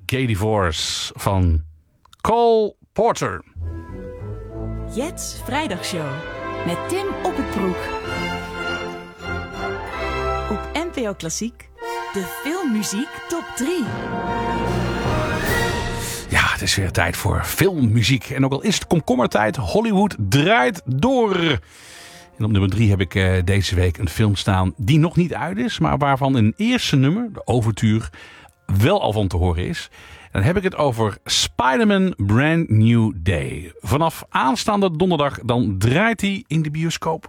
Gay Divorce van Cole Porter. Jets Vrijdagshow met Tim op het broek. Op NPO Klassiek, de filmmuziek top 3. Ja, het is weer tijd voor filmmuziek. En ook al is het komkommertijd, Hollywood draait door. En op nummer 3 heb ik deze week een film staan die nog niet uit is, maar waarvan een eerste nummer, de overtuur, wel al van te horen is. Dan heb ik het over Spider-Man Brand New Day. Vanaf aanstaande donderdag dan draait hij in de bioscoop.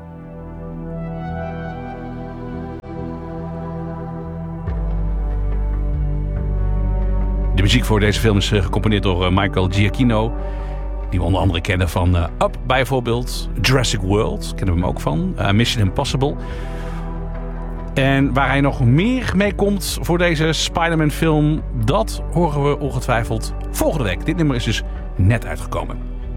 De muziek voor deze film is gecomponeerd door Michael Giacchino. Die we onder andere kennen van Up bijvoorbeeld. Jurassic World kennen we hem ook van. Mission Impossible. En waar hij nog meer mee komt voor deze Spider-Man film, dat horen we ongetwijfeld volgende week. Dit nummer is dus net uitgekomen.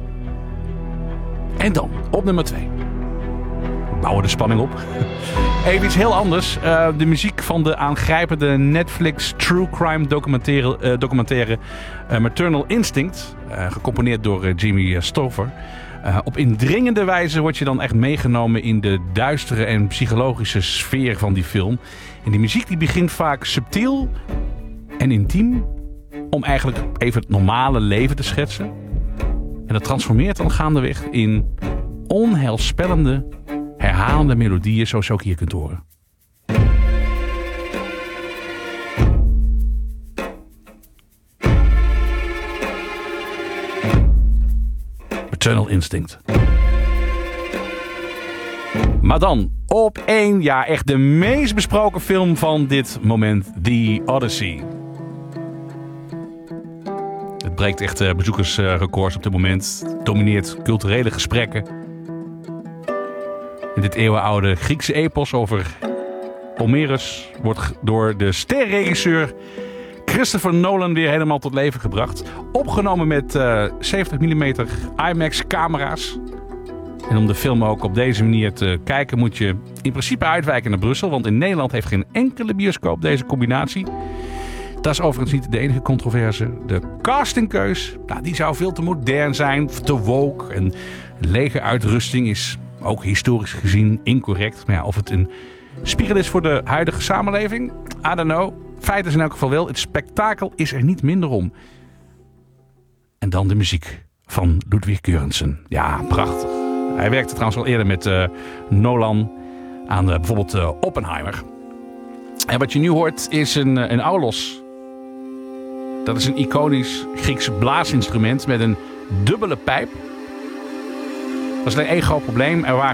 En dan op nummer 2. We bouwen de spanning op. Even iets heel anders. De muziek van de aangrijpende Netflix True Crime documentaire Maternal Instinct. Gecomponeerd door Jimmy Stover. Op indringende wijze word je dan echt meegenomen in de duistere en psychologische sfeer van die film. En die muziek die begint vaak subtiel en intiem om eigenlijk even het normale leven te schetsen. En dat transformeert dan gaandeweg in onheilspellende, herhalende melodieën zoals je ook hier kunt horen. Maternal Instinct. Maar dan op 1, ja, echt de meest besproken film van dit moment, The Odyssey. Het breekt echt bezoekersrecords op dit moment. Domineert culturele gesprekken. In dit eeuwenoude Griekse epos over Homerus wordt door de sterregisseur Christopher Nolan weer helemaal tot leven gebracht. Opgenomen met 70 mm IMAX camera's. En om de film ook op deze manier te kijken moet je in principe uitwijken naar Brussel. Want in Nederland heeft geen enkele bioscoop deze combinatie. Dat is overigens niet de enige controverse. De castingkeus, die zou veel te modern zijn, te woke. En legeruitrusting is ook historisch gezien incorrect. Maar ja, of het een spiegel is voor de huidige samenleving, I don't know. Feit is in elk geval wel, het spektakel is er niet minder om. En dan de muziek van Ludwig Göransson. Ja, prachtig. Hij werkte trouwens al eerder met Nolan aan bijvoorbeeld Oppenheimer. En wat je nu hoort is een aulos. Dat is een iconisch Grieks blaasinstrument met een dubbele pijp. Dat is alleen één groot probleem. Er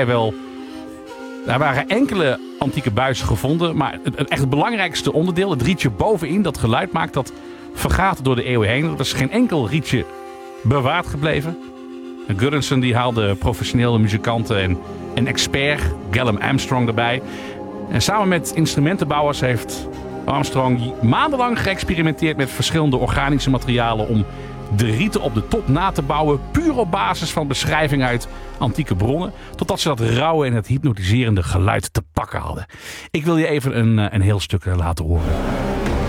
waren enkele antieke buizen gevonden. Maar het belangrijkste onderdeel, het rietje bovenin, dat geluid maakt, dat vergaat door de eeuwen heen. Er is geen enkel rietje bewaard gebleven. Göransson die haalde professionele muzikanten en een expert, Callum Armstrong, erbij. En samen met instrumentenbouwers heeft Armstrong maandenlang geëxperimenteerd met verschillende organische materialen om de rieten op de top na te bouwen, puur op basis van beschrijving uit antieke bronnen, totdat ze dat rauwe en het hypnotiserende geluid te pakken hadden. Ik wil je even een heel stuk laten horen.